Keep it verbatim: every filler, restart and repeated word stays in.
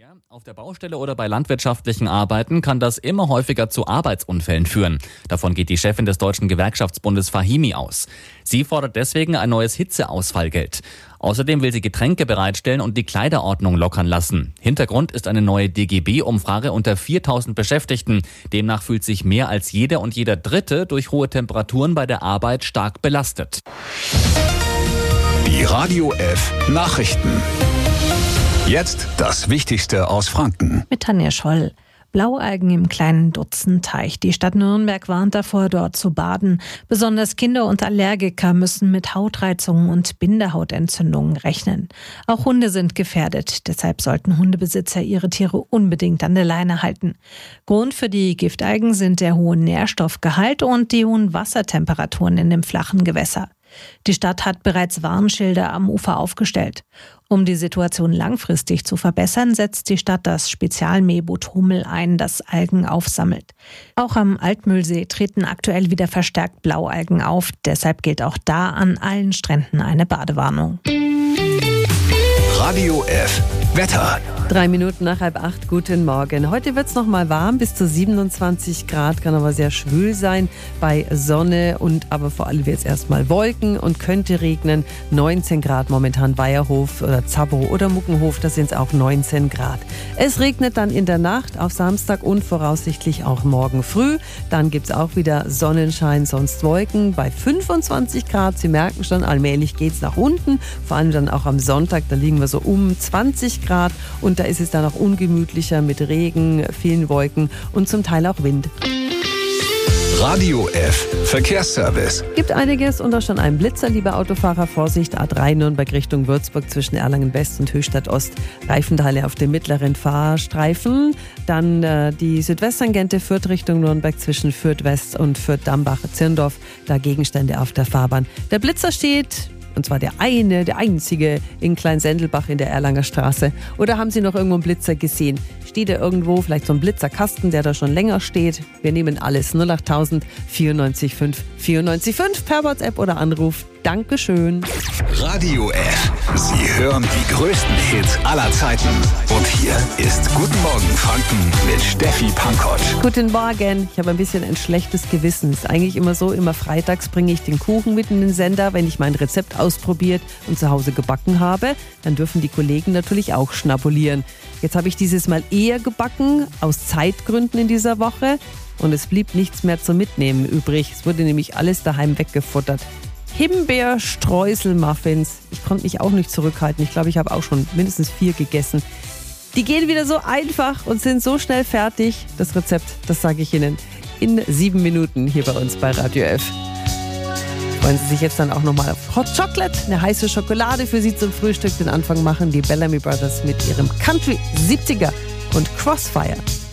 Ja, auf der Baustelle oder bei landwirtschaftlichen Arbeiten kann das immer häufiger zu Arbeitsunfällen führen. Davon geht die Chefin des Deutschen Gewerkschaftsbundes Fahimi aus. Sie fordert deswegen ein neues Hitzeausfallgeld. Außerdem will sie Getränke bereitstellen und die Kleiderordnung lockern lassen. Hintergrund ist eine neue D G B-Umfrage unter viertausend Beschäftigten. Demnach fühlt sich mehr als jeder und jeder Dritte durch hohe Temperaturen bei der Arbeit stark belastet. Die Radio F Nachrichten. Jetzt das Wichtigste aus Franken. Mit Tanja Scholl. Blaualgen im kleinen Dutzenteich. Die Stadt Nürnberg warnt davor, dort zu baden. Besonders Kinder und Allergiker müssen mit Hautreizungen und Bindehautentzündungen rechnen. Auch Hunde sind gefährdet. Deshalb sollten Hundebesitzer ihre Tiere unbedingt an der Leine halten. Grund für die Giftalgen sind der hohe Nährstoffgehalt und die hohen Wassertemperaturen in dem flachen Gewässer. Die Stadt hat bereits Warnschilder am Ufer aufgestellt. Um die Situation langfristig zu verbessern, setzt die Stadt das Spezialmähboot Hummel ein, das Algen aufsammelt. Auch am Altmühlsee treten aktuell wieder verstärkt Blaualgen auf. Deshalb gilt auch da an allen Stränden eine Badewarnung. Radio F Wetter. Drei Minuten nach halb acht, guten Morgen. Heute wird es noch mal warm, bis zu siebenundzwanzig Grad, kann aber sehr schwül sein bei Sonne und aber vor allem wird es erstmal Wolken und könnte regnen. neunzehn Grad momentan Weierhof oder Zabro oder Muckenhof, da sind es auch neunzehn Grad. Es regnet dann in der Nacht auf Samstag und voraussichtlich auch morgen früh. Dann gibt es auch wieder Sonnenschein, sonst Wolken bei fünfundzwanzig Grad. Sie merken schon, allmählich geht es nach unten, vor allem dann auch am Sonntag, da liegen wir so um zwanzig Grad und da ist es dann auch ungemütlicher mit Regen, vielen Wolken und zum Teil auch Wind. Radio F Verkehrsservice. Gibt einiges und auch schon einen Blitzer, liebe Autofahrer. Vorsicht, A drei Nürnberg Richtung Würzburg zwischen Erlangen West und Höchstadt Ost. Reifenteile auf dem mittleren Fahrstreifen. Dann äh, die Südwesttangente Fürth Richtung Nürnberg zwischen Fürth West und Fürth Dambach-Zirndorf. Da Gegenstände auf der Fahrbahn. Der Blitzer steht... Und zwar der eine, der einzige in Kleinsendelbach in der Erlanger Straße. Oder haben Sie noch irgendwo einen Blitzer gesehen? Steht da irgendwo vielleicht so ein Blitzerkasten, der da schon länger steht? Wir nehmen alles. null acht tausend vierundneunzig fünf vierundneunzig fünf per WhatsApp oder Anruf. Dankeschön. Radio F. Sie hören die größten Hits aller Zeiten. Und hier ist Guten Morgen Franken mit Steffi Pankott. Guten Morgen. Ich habe ein bisschen ein schlechtes Gewissen. Es ist eigentlich immer so, immer freitags bringe ich den Kuchen mit in den Sender. Wenn ich mein Rezept ausprobiert und zu Hause gebacken habe, dann dürfen die Kollegen natürlich auch schnabulieren. Jetzt habe ich dieses Mal eher gebacken, aus Zeitgründen in dieser Woche. Und es blieb nichts mehr zum Mitnehmen übrig. Es wurde nämlich alles daheim weggefuttert. Himbeer-Streusel-Muffins. Ich konnte mich auch nicht zurückhalten. Ich glaube, ich habe auch schon mindestens vier gegessen. Die gehen wieder so einfach und sind so schnell fertig. Das Rezept, das sage ich Ihnen in sieben Minuten hier bei uns bei Radio F. Freuen Sie sich jetzt dann auch nochmal auf Hot Chocolate, eine heiße Schokolade für Sie zum Frühstück. Den Anfang machen die Bellamy Brothers mit ihrem Country siebziger und Crossfire.